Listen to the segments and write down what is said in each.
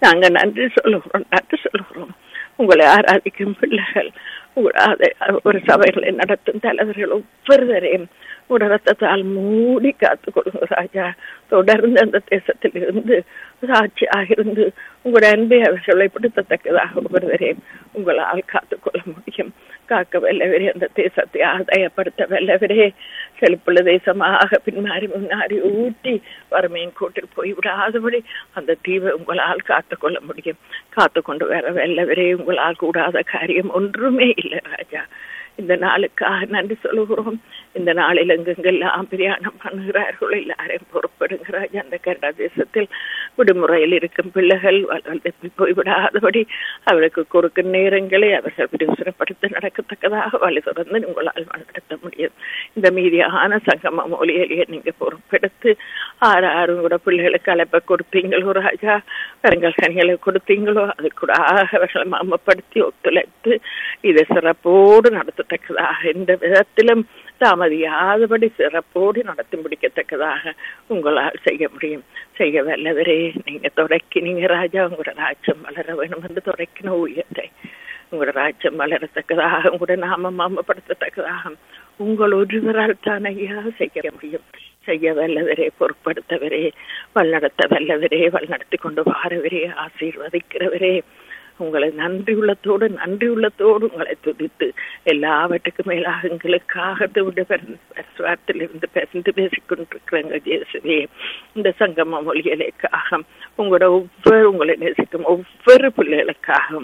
நாங்க நன்றி சொல்லுகிறோம். உங்களை ஆராதிக்கும் பிள்ளைகள், ஒரு சபைகளை நடத்தும் தலைவர்கள் ஒவ்வொருவரையும் உங்களோட ரத்தத்தால் மூடி காத்துக் கொள்ளுங்க ராஜா. தொடர்ந்து அந்த தேசத்தில் இருந்து சாட்சியாக இருந்து உங்களோட அன்பை அவர்கள் வெளிப்படுத்தத்தக்கதாக ஒவ்வொருவரையும் உங்களால் காத்துக்கொள்ள முடியும். காக்க வல்லவரே, அந்த தேசத்தை ஆதாயப்படுத்த வல்லவரே, செழிப்புள்ள தேசமாக பின்மாறி முன்னாடி ஊட்டி வறுமையின் கூட்டில் போய்விடாதபடி அந்த தீவை உங்களால் காத்துக்கொள்ள முடியும். காத்துக்கொண்டு வர வல்லவரே, உங்களால் கூடாத காரியம் ஒன்றுமே இல்லை ராஜா. இந்த நாளுக்காக நன்றி சொல்லுகிறோம். இந்த நாளில் எங்கெங்கெல்லாம் பிரயாணம் பண்ணுகிறார்கள் எல்லாரையும் பொறுப்படுகிறார். அந்த கனடா தேசத்தில் விடுமுறையில் இருக்கும் பிள்ளைகள் போய்விடாதபடி அவருக்கு கொடுக்கும் நேரங்களை அவர்கள் விடுமுறைப்படுத்த நடக்கத்தக்கதாக வழி தொடர்ந்து உங்களால் நடத்த முடியும். இந்த மீதியான சங்கம மொழியிலேயே நீங்க பொறுப்பெடுத்து ஆறும் கூட பிள்ளைகளுக்கு அழைப்பை கொடுப்பீங்களோ ராஜா, பெருங்கல் கனிகளை கொடுத்தீங்களோ அது கூட அவர்களை மாமப்படுத்தி ஒத்துழைத்து இதை சிறப்போடு நடத்தத்தக்கதாக எந்த விதத்திலும் தாமதியாதபடி சிறப்போடு நடத்தி முடிக்கத்தக்கதாக உங்களால் செய்ய முடியும். செய்ய வல்லவரே, நீங்க தொடக்கினீங்க ராஜா. உங்களோட ராஜ்யம் வளர வேணும் என்று தொடக்கின ஊழியத்தை உங்களோட ராஜ்யம் வளரத்தக்கதாக, உங்களோட நாமம் மாமப்படுத்தத்தக்கதாக உங்கள் ஒருவரால் தான் ஐயா செய்ய முடியும். செய்ய வல்லவரே, பொருட்படுத்தவரே, வழிநடத்த வல்லவரே, வழிநடத்தி கொண்டு வாரவரே, ஆசீர்வதிக்கிறவரே, உங்களை நன்றி உள்ளத்தோடு உங்களை துதித்து எல்லாவற்றுக்கும் மேலாக எங்களுக்காக இருந்து பேசிட்டு பேசிக்கொண்டிருக்கிறங்க ஜேசுவே. இந்த சங்கம மொழிகளுக்காக உங்களை நேசிக்கும் ஒவ்வொரு பிள்ளைகளுக்காக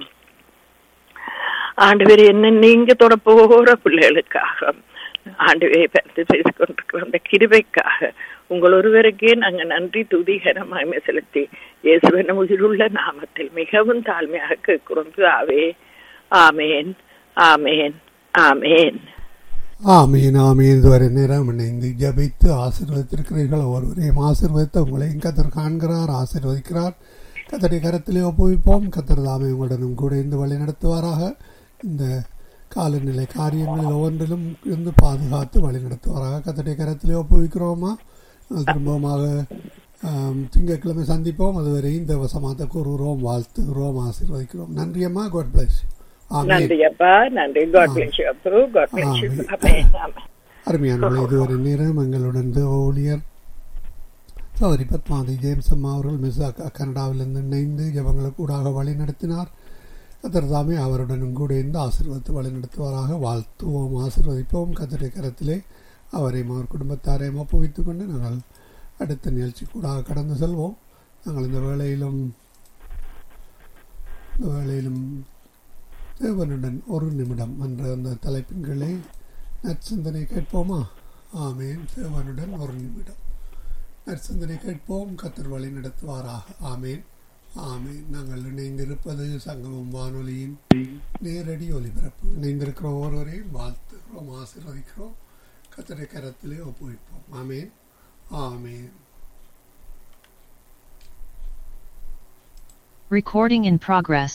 ஆண்டவரே, என்ன நீங்க தொட போகிற பிள்ளைகளுக்காக ஆண்டவரை பார்த்து பேசிக்கொண்டிருக்கிற அந்த கிருபைக்காக உங்கள் ஒருவருக்கே நாங்க நன்றி துதிகரமாக செலுத்தி இயேசுவின் உயிருள்ள நாமத்தில் மிகவும் தாழ்மையாக கேட்கிறோம். ஆமேன், ஆமேன், ஆமேன், ஆமீன், ஆமீன். இதுவரை நேரம் இணைந்து ஜபித்து ஆசீர்வதித்திருக்கிறீர்கள். ஒருவரையும் ஆசீர்வதித்து உங்களையும் கத்தர் காண்கிறார், ஆசீர்வதிக்கிறார். கத்தருடைய கரத்திலே ஒப்புவிப்போம். கத்தர் தாமே உங்களுடனும் கூட இருந்து வழி நடத்துவாராக. இந்த காலநிலை காரியங்களில் ஒவ்வொன்றிலும் இருந்து பாதுகாத்து வழி நடத்துவாராக. கத்தருடைய கரத்திலே ஒப்புவிக்கிறோமா. திரும்பமாக திங்கட்கிழமை சந்திப்போம். அதுவரை இந்த வசமாத்த கூறுகிறோம், வாழ்த்துகிறோம், ஆசீர்வதிக்கிறோம். நன்றி அம்மா. God plus. அருமையானவர்களே, இதுவரை நேரம் எங்களுடன் ஊழியர் சௌரி பத்மாவதி ஜேம்ஸ் அம்மா அவர்கள் மிஸ் கனடாவிலிருந்து இணைந்து ஜபங்களுக்கு கூடாக வழி நடத்தினார். கத்தர்தாமே அவருடனும் கூட இருந்து ஆசீர்வதித்து வழி நடத்துவாராக. வாழ்த்துவோம், ஆசீர்வதிப்போம். கத்தருடைய கரத்திலே அவரையும் அவர் குடும்பத்தாரையும் ஒப்புவித்துக் கொண்டு நாங்கள் அடுத்த நிகழ்ச்சி கூட கடந்து செல்வோம். நாங்கள் இந்த வேளையிலும் தேவனுடன் ஒரு நிமிடம் என்ற அந்த தலைப்பின் கீழே நற்சிந்தனை கேட்போமா? ஆமேன். தேவனுடன் ஒரு நிமிடம் நற்சிந்தனை கேட்போம். கத்தர் வழி நடத்துவாராக. ஆமேன், ஆமேன். நாங்கள் இணைந்திருப்பது சங்கமம் வானொலியின் நேரடி ஒலிபரப்பு. இணைந்திருக்கிற ஒவ்வொருவரையும் வாழ்த்துகிறோம், ஆசீர்வதிக்கிறோம். கத்தரை கரத்திலே ஒப்புவிப்போம். ஆமேன், ஆமேன். Recording in progress.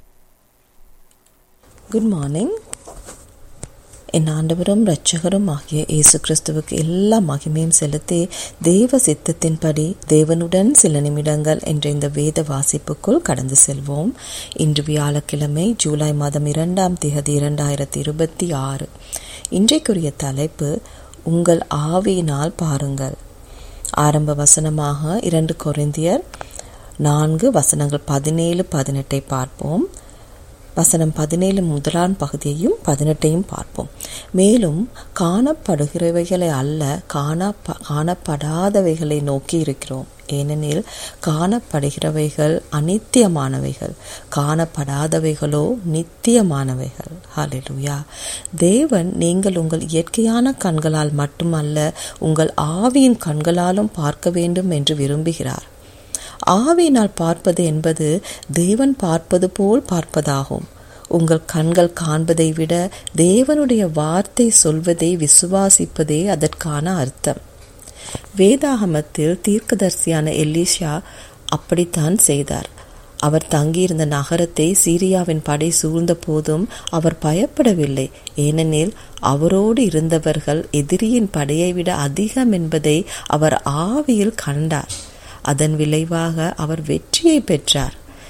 Good morning. என் ஆண்டவரும் இரட்சகரும் ஆகிய இயேசு கிறிஸ்துவுக்கு எல்லா மகிமையும் செலுத்தி தேவ சித்தத்தின்படி தேவனுடன் சில நிமிடங்கள் என்ற இந்த வேத வாசிப்புக்குள் கடந்து செல்வோம். இன்று வியாழக்கிழமை ஜூலை மாதம் 2ஆம் தேதி 2026. இன்றைக்குரிய தலைப்பு உங்கள் ஆவியினால் பாருங்கள். ஆரம்ப வசனமாக 2 கொரிந்தியர் 4 வசனங்கள் 17-18 பார்ப்போம். வசனம் 17 முதலாம் பகுதியையும் 18ஐயும் பார்ப்போம். மேலும் காணப்படுகிறவைகளை அல்ல காணப்படாதவைகளை நோக்கி இருக்கிறோம். ஏனெனில் காணப்படுகிறவைகள் அநித்தியமானவைகள், காணப்படாதவைகளோ நித்தியமானவைகள். ஹல்லேலூயா. தேவன் நீங்கள் உங்கள் இயற்கையான கண்களால் மட்டுமல்ல உங்கள் ஆவியின் கண்களாலும் பார்க்க வேண்டும் என்று விரும்புகிறார். ஆவியினால் பார்ப்பது என்பது தேவன் பார்ப்பது போல் பார்ப்பதாகும். உங்கள் கண்கள் காண்பதை விட தேவனுடைய வார்த்தை சொல்வதை விசுவாசிப்பதே அதற்கான அர்த்தம். வேதாகமத்தில் தீர்க்கதரிசியான எலிஷா அப்படித்தான் செய்தார். அவர் தங்கியிருந்த நகரத்தை சீரியாவின் படை சூழ்ந்த போதும் அவர் பயப்படவில்லை. ஏனெனில் அவரோடு இருந்தவர்கள் எதிரியின் படையை விட அதிகம் என்பதை அவர் ஆவியில் கண்டார். அதன் விளைவாக அவர் வெற்றியை பெற்றார்.